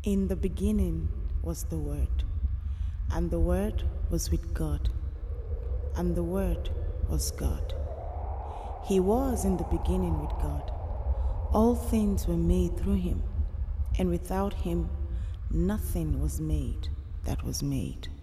In the beginning was the Word, and the Word was with God, and the Word was God. He was in the beginning with God. All things were made through him, and without him nothing was made that was made.